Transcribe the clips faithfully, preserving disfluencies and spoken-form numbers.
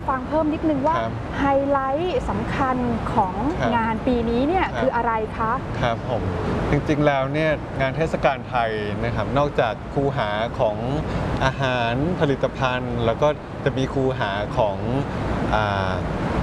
ฟังเพิ่มนิดนึงว่าไฮไลท์สำคัญของงานปีนี้เนี่ยคืออะไรคะครับผมจริงๆแล้วเนี่ยงานเทศกาลไทยนะครับนอกจากคูหาของอาหารผลิตภัณฑ์แล้วก็จะมีคูหาของอ่า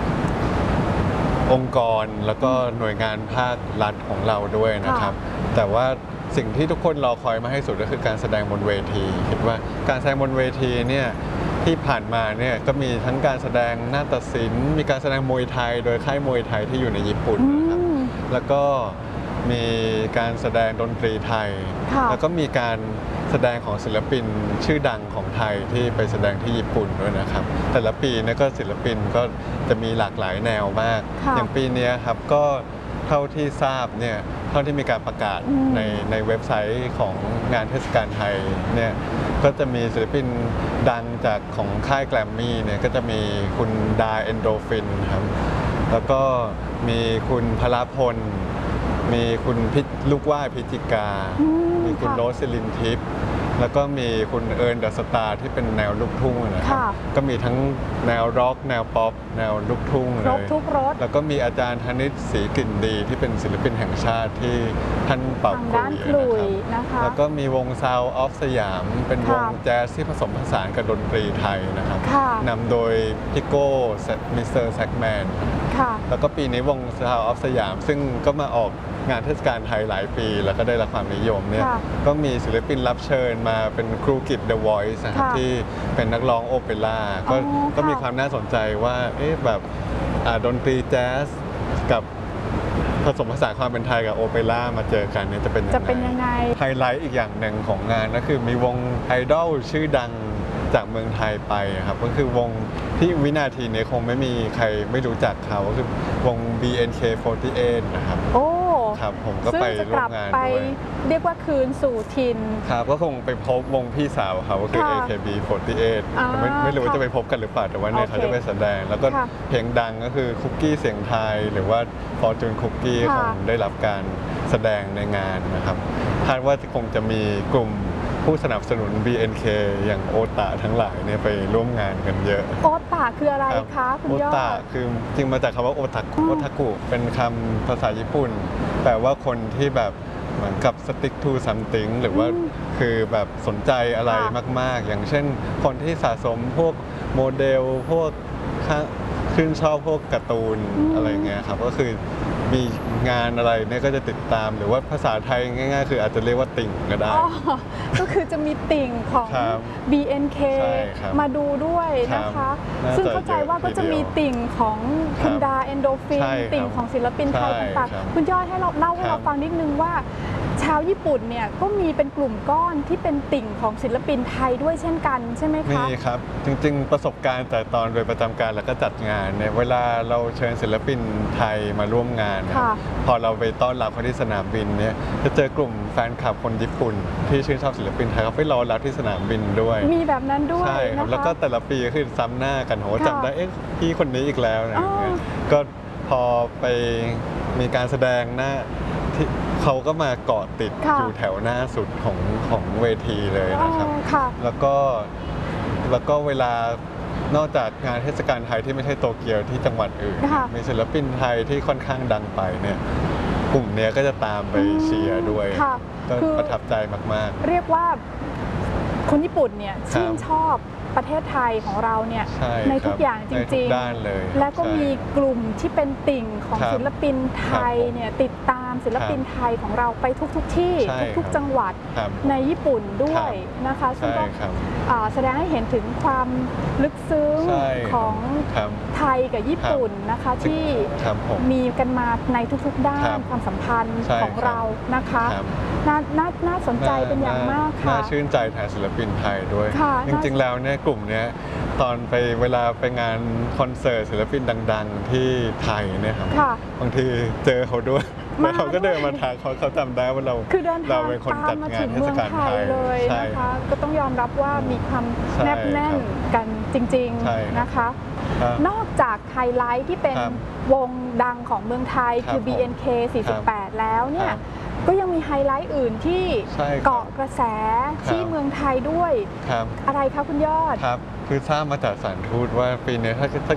องค์กรแล้วก็หน่วยงานภาครัฐของเราด้วยนะครับแต่ว่าสิ่งที่ทุกคนรอคอยมาให้สุดก็คือการแสดงบนเวทีคิดว่าการแสดงบนเวทีเนี่ยที่ผ่านมาเนี่ยก็มีทั้งการแสดงนาฏศิลป์มีการแสดงมวยไทยโดยค่ายมวยไทยที่อยู่ในญี่ปุ่นนะครับแล้วก็มีการแสดงดนตรีไทยแล้วก็มีการแสดงของศิลปินชื่อดังของไทยที่ไปแสดงที่ญี่ปุ่นด้วยนะครับแต่ละปีเนี่ยก็ศิลปินก็จะมีหลากหลายแนวมากอย่างปีนี้ครับก็เท่าที่ทราบเนี่ยเท่าที่มีการประกาศในในเว็บไซต์ของงานเทศกาลไทยเนี่ยก็จะมีศิลปินดังจากของค่ายแกรมมี่เนี่ยก็จะมีคุณดาเอนโดฟินครับแล้วก็มีคุณพลพลมีคุณพิลูกว่ายพิจิกามีคุณโรสซิลินทิพย์แล้วก็มีคุณเอิร์นเดอะสตาร์ที่เป็นแนวลูกทุ่งนะครับก็มีทั้งแนวร็อกแนวป๊อปแนวลูกทุ่งเลยทุกรสแล้วก็มีอาจารย์ธนิตศรีกลิ่นดีที่เป็นศิลปินแห่งชาติที่ท่านเป่าขลุ่ยนะครับแล้วก็มีวงซาวออฟสยามเป็นวงแจ๊สที่ผสมผสานกับดนตรีไทยนะครับนำโดยพี่โก้มิสเตอร์แซกแมนแล้วก็ปีนี้วงซาวออฟสยามซึ่งก็มาออกงานเทศกาลไทยหลายปีแล้วก็ได้รับความนิยมเนี่ยก็มีศิลปินรับเชิญมาเป็นครูกิต The Voice นะครับที่เป็นนักร้องโอเปร่าก็ก็มีความน่าสนใจว่าเอ๊ะแบบดนตรีแจ๊สกับผสมผสานความเป็นไทยกับโอเปร่ามาเจอกันเนี่ยจะเป็นจะเป็นยังไงไฮไลท์อีกอย่างหนึ่งของงานก็คือมีวงไอดอลชื่อดังจากเมืองไทยไปครับก็คือวงที่วินาทีนี้คงไม่มีใครไม่รู้จักเขาก็คือวง บี เอ็น เค สี่สิบแปด นะครับโอ้ครับผมก็ไปร่วมงานด้วยเรียกว่าคืนสู่ถิ่นครับก็คงไปพบวงพี่สาวเขาก็คือ เอ เค บี สี่สิบแปด ไม่ไม่รู้ว่าจะไปพบกันหรือเปล่าแต่ว่าเนี่ยเขาจะไปแสดงแล้วก็เพลงดังก็คือคุกกี้เสียงไทยหรือว่าฟอร์จูนคุกกี้คงได้รับการแสดงในงานนะครับคาดว่าคงจะมีกลุ่มผู้สนับสนุน บี เอ็น เค อย่างโอตาทั้งหลายเนี่ยไปร่วมงานกันเยอะโอตาคืออะไรคะคุณยอดโอตาคือจริงมาจากคำว่าโอทาคุโอทาคุเป็นคำภาษาญี่ปุ่นแปลว่าคนที่แบบเหมือนกับ stick to something หรือว่าคือแบบสนใจอะไรมากๆอย่างเช่นคนที่สะสมพวกโมเดลพวกชื่นชอบพวกการ์ตูนอะไรเงี้ยครับก็คือมีงานอะไรเนี่ยก็จะติดตามหรือว่าภาษาไทยง่ายๆคืออาจจะเรียกว่าติ่งก็ได้ก็คือจะมีติ่งของ บี เอ็น เค มาดูด้วยนะคะซึ่งเข้าใจว่าก็จะมีติ่งของคุณดาเอนโดฟินติ่งของศิลปินไทยต่างๆคุณยอดให้เราเล่าให้เราฟังนิดนึงว่าชาวญี่ปุ่นเนี่ยก็มีเป็นกลุ่มก้อนที่เป็นติ่งของศิลปินไทยด้วยเช่นกันใช่ไหมคะมีครับจริงๆประสบการณ์แต่ตอนโดยประจำการแล้วก็จัดงานเนี่ยเวลาเราเชิญศิลปินไทยมาร่วมงานพอเราไปต้อนรับเขาที่สนามบินเนี่ยจะเจอกลุ่มแฟนคลับคนญี่ปุ่นที่ชื่นชอบศิลปินไทยเขาไปรอรับที่สนามบินด้วยมีแบบนั้นด้วยใช่ครับแล้วก็แต่ละปีก็คือซ้ำหน้ากันโหจำได้เอ๊ะพี่คนนี้อีกแล้วนะก็พอไปมีการแสดงหน้าเขาก็มาเกาะติดอยู่แถวหน้าสุดของของเวทีเลยนะครับแล้วก็แล้วก็เวลานอกจากงานเทศกาลไทยที่ไม่ใช่โตเกียวที่จังหวัดอื่นมีศิลปินไทยที่ค่อนข้างดังไปเนี่ยกลุ่มนี้ก็จะตามไปเชียร์ด้วยก็ประทับใจมากๆเรียกว่าคนญี่ปุ่นเนี่ยชื่นชอบประเทศไทยของเราเนี่ยในทุกอย่างจริงๆและก็มีกลุ่มที่เป็นติ่งของศิลปินไทยเนี่ยติดตามศิลปินไทยของเราไปทุกๆที่ทุกๆจังหวัดในญี่ปุ่นด้วยนะคะซึ่งก็แสดงให้เห็นถึงความลึกซึ้งของไทยกับญี่ปุ่นนะคะที่มีกันมาในทุกๆด้านความสัมพันธ์ของเรานะคะน่าน่าน่าสนใจเป็นอย่างมากค่ะน่าชื่นใจแทนศิลปินไทยด้วยจริงๆแล้วเนี่ยกลุ่มนี้ตอนไปเวลาไปงานคอนเสิร์ตศิลปินดังๆที่ไทยเนี่ยครับบางทีเจอเขาด้วยแล้วเขาก็เดินมาทักเขาเขาจำได้ว่าเราเราเป็นคนจัดงานเทศกาลไทยเลยนะคะก็ต้องยอมรับว่ามีความแนบแน่นกันจริงๆนะคะนอกจากไฮไลท์ที่เป็นวงดังของเมืองไทยคือ บี เอ็น เค สี่สิบแปดแล้วเนี่ยก็ยังมีไฮไลท์อื่นที่เกาะกระแสที่เมืองไทยด้วยอะไรคะคุณยอดครับคือทราบมาจากสถานทูตว่าปีนี้ถ้า